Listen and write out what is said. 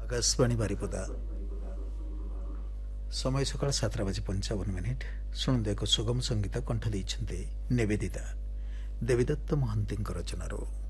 आकाशवाणी बारिपदा समय सकाळ 7:55 शुणु एक सुगम संगीत कंठ देइछन्ते निवेदिता देवीदत्त महंती रचनार।